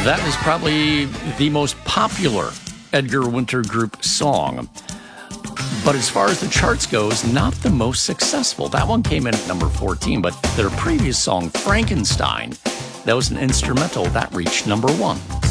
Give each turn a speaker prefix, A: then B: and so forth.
A: That is probably the most popular Edgar Winter Group song. But as far as the charts goes, not the most successful. That one came in at number 14, but their previous song, Frankenstein, that was an instrumental, that reached number 1.